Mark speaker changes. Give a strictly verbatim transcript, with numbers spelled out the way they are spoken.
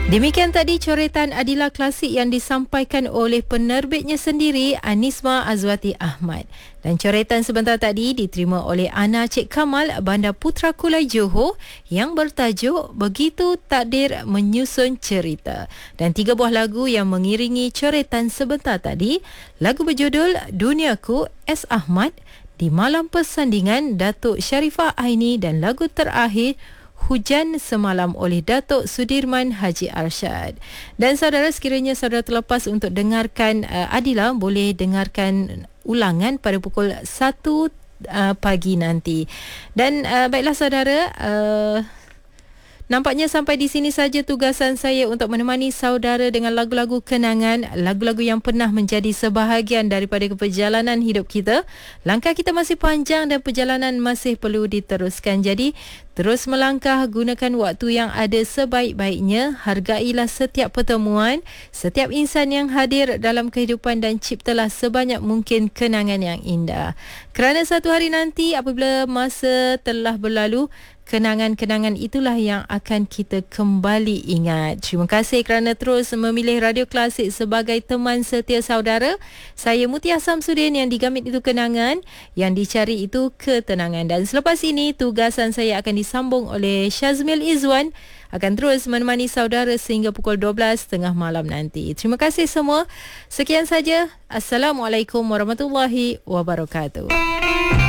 Speaker 1: Demikian tadi coretan Adila Klasik yang disampaikan oleh penerbitnya sendiri, Anisma Azwati Ahmad. Dan coretan sebentar tadi diterima oleh Ana Cik Kamal, Bandar Putra Kulai Johor, yang bertajuk Begitu Takdir Menyusun Cerita. Dan tiga buah lagu yang mengiringi coretan sebentar tadi, lagu berjudul Duniaku S. Ahmad, Di Malam Persandingan Datuk Sharifah Aini, dan lagu terakhir Hujan Semalam oleh Datuk Sudirman Haji Arsyad. Dan saudara, sekiranya saudara terlepas untuk dengarkan uh, Adila, boleh dengarkan ulangan pada pukul satu uh, pagi nanti. Dan uh, baiklah saudara, uh, nampaknya sampai di sini saja tugasan saya untuk menemani saudara dengan lagu-lagu kenangan, lagu-lagu yang pernah menjadi sebahagian daripada perjalanan hidup kita. Langkah kita masih panjang dan perjalanan masih perlu diteruskan. Jadi, terus melangkah, gunakan waktu yang ada sebaik-baiknya, hargailah setiap pertemuan, setiap insan yang hadir dalam kehidupan, dan ciptalah sebanyak mungkin kenangan yang indah. Kerana satu hari nanti apabila masa telah berlalu, kenangan-kenangan itulah yang akan kita kembali ingat. Terima kasih kerana terus memilih Radio Klasik sebagai teman setia saudara. Saya Mutia Samsudin, yang digamit itu kenangan, yang dicari itu ketenangan. Dan selepas ini tugasan saya akan disambung oleh Syazmil Izwan, akan terus menemani saudara sehingga pukul dua belas tiga puluh malam nanti. Terima kasih semua. Sekian saja. Assalamualaikum warahmatullahi wabarakatuh.